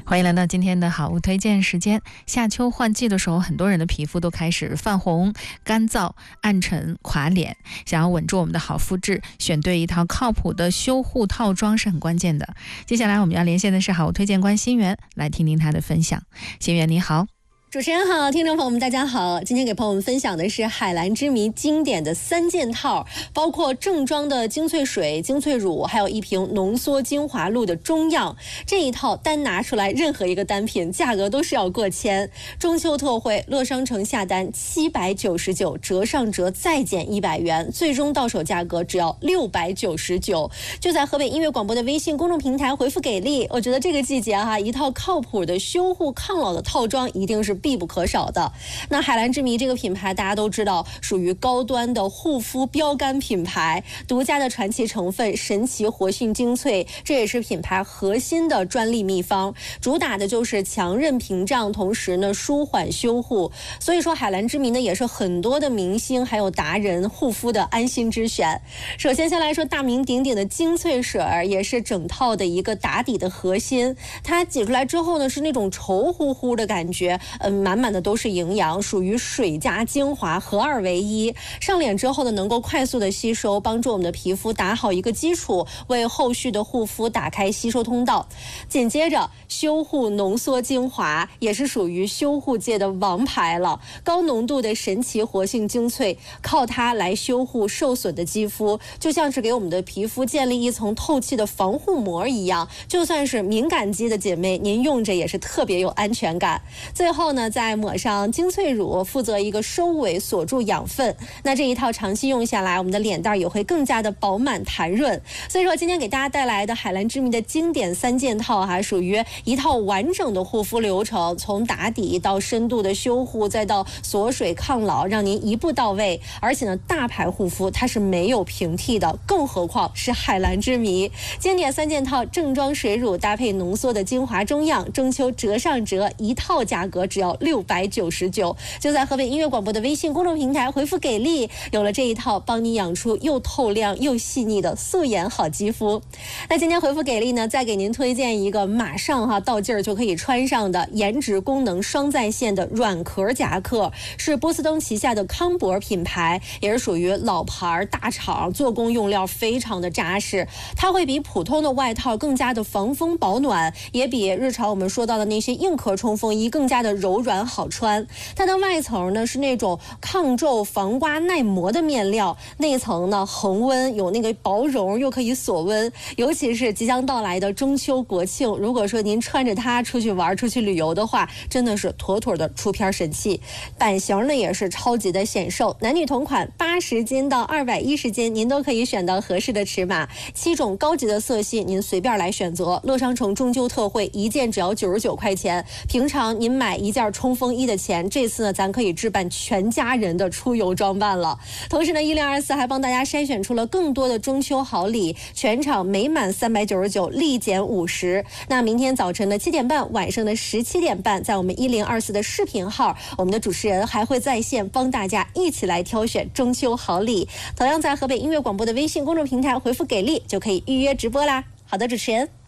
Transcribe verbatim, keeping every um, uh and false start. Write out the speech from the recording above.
欢迎来到今天的好物推荐时间。夏秋换季的时候，很多人的皮肤都开始泛红、干燥、暗沉、垮脸。想要稳住我们的好肤质，选对一套靠谱的修护套装是很关键的。接下来我们要连线的是好物推荐官新源，来听听他的分享。新源你好。 主持人好，听众朋友们大家好。今天给朋友们分享的是海蓝之谜经典的三件套，包括正装的精粹水、精粹乳，还有一瓶浓缩精华露的中样。这一套单拿出来任何一个单品价格都是要过千。中秋特惠，乐商城下单七百九十九，折上折再减一百元，最终到手价格只要六百九十九。就在河北音乐广播的微信公众平台回复给力，我觉得这个季节哈，一套靠谱的修护抗老的套装一定是必不可少的。那海蓝之谜这个品牌大家都知道，属于高端的护肤标杆品牌，独家的传奇成分神奇活性精粹，这也是品牌核心的专利秘方，主打的就是强韧屏障，同时呢舒缓修护。所以说海蓝之谜呢也是很多的明星还有达人护肤的安心之选。首先先来说大名鼎鼎的精粹水，也是整套的一个打底的核心。它挤出来之后呢是那种稠乎乎的感觉，嗯，满满的都是营养，属于水加精华合二为一。上脸之后呢能够快速的吸收，帮助我们的皮肤打好一个基础，为后续的护肤打开吸收通道。紧接着修护浓缩精华也是属于修护界的王牌了，高浓度的神奇活性精粹，靠它来修护受损的肌肤，就像是给我们的皮肤建立一层透气的防护膜一样，就算是敏感肌的姐妹，您用着也是特别有安全感。最后呢再抹上精粹乳，负责一个收尾锁住养分。那这一套长期用下来，我们的脸蛋也会更加的饱满弹润。所以说今天给大家带来的海蓝之谜的经典三件套哈，属于一套完整的护肤流程，从打底到深度的修护，再到锁水抗老，让您一步到位。而且呢大牌护肤它是没有平替的，更何况是海蓝之谜。经典三件套，正装水乳搭配浓缩的精华中样，中秋折上折，一套价格只要六百九十九。就在河北音乐广播的微信公众平台回复给力，有了这一套帮你养出又透亮又细腻的素颜好肌肤。那今天回复给力呢，再给您推荐一个马上哈到劲儿就可以穿上的颜值功能双在线的软壳夹克，是波司登旗下的康博品牌，也是属于老牌大厂，做工用料非常的扎实。它会比普通的外套更加的防风保暖，也比日常我们说到的那些硬壳冲锋衣更加的柔软好穿。它的外层呢是那种抗皱防刮耐磨的面料，内层呢恒温，有那个薄绒又可以锁温。尤其是即将到来的中秋国庆，如果说您穿着它出去玩出去旅游的话，真的是妥妥的出片神器。版型呢也是超级的显瘦，男女同款，八十斤到二百一十斤您都可以选到合适的尺码，七种高级的色系您随便来选择。乐商城中秋特惠，一件只要九十九块钱，平常您买一件冲锋衣的钱，这次呢咱可以置办全家人的出游装扮了。同时呢一零二四还帮大家筛选出了更多的中秋好礼，全场每满三百九十九立减五十。那明天早晨的七点半，晚上的十七点半，在我们一零二四的视频号，我们的主持人还会在线帮大家一起来挑选中秋好礼。同样在河北音乐广播的微信公众平台回复给力就可以预约直播啦。好的，主持人。